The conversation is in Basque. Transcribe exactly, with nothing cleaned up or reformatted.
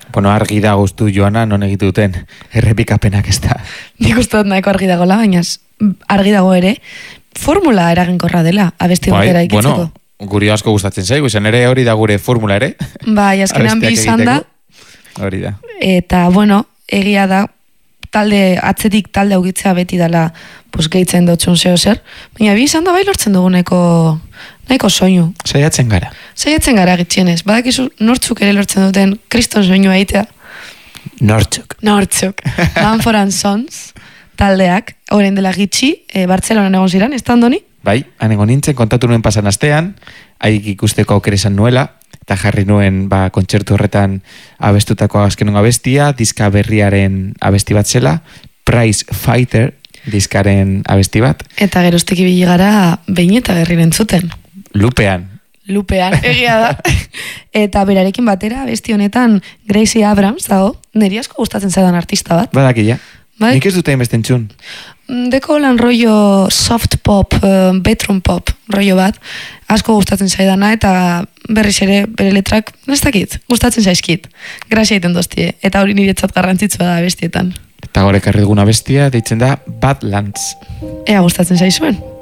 Bueno, argi da guztu Joana, non egituten errepikapenak ez da. Nik uste dut nahiko argi dagoela, baina argi dago ere, formula eraginkorra dela, abesti batera ikitzeko. Bueno, guri asko gustatzen zaigu, izan ere hori da gure formula ere. Bai, azkenan bi izan da. Hori da. Eta, bueno, egia da, talde, atzetik talde augitzea beti dela, pues, gehitzen dutxun zeo zer. Baina bi izan da bai lortzen duguneko nahiko soinu. Saiatzen gara. Saiatzen gara gitxienez. Badakizu nortzuk ere lortzen duten kriston soinua egitea. Nortzuk. Nortzuk. Mumford and Sons taldeak, orain dela gitxi, e, Bartzelonan egon ziren, ez da Andoni? Bai, han egon nintzen, kontatu nuen pasan astean, haik ikusteko aukera izan nuela, eta jarri nuen ba, kontzertu horretan abestutako azkenun abestia, diska berriaren abesti bat zela, Prize Fighter diskaren abesti bat. Eta geroztik ibili gara behin eta berri entzuten. Lupean. Lupean, egia da. Eta berarekin batera, abesti honetan Gracie Abrams dago, niri asko gustatzen zaidan artista bat. Badakila. Bai? Nik ez dute inbesten txun. Deko lan rollo soft pop, uh, bedroom pop rollo bat, asko gustatzen zaidana, eta berriz ere bere letrak, ez dakit, gustatzen zaizkit. Grazia egiten doztie, eta hori niretzat garrantzitsua da bestietan. Eta gore karri duguna bestia, deitzen da Badlands. Ea gustatzen zaizuen.